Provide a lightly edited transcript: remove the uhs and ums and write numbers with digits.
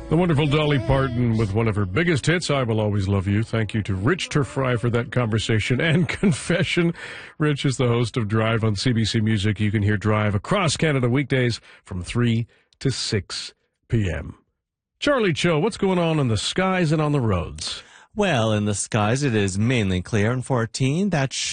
The wonderful Dolly Parton with one of her biggest hits, I Will Always Love You. Thank you to Rich Terfry for that conversation and confession. Rich is the host of Drive on CBC Music. You can hear Drive across Canada weekdays from 3 to 6 p.m. Charlie Cho, what's going on in the skies and on the roads? Well, in the skies, it is mainly clear, and 14, that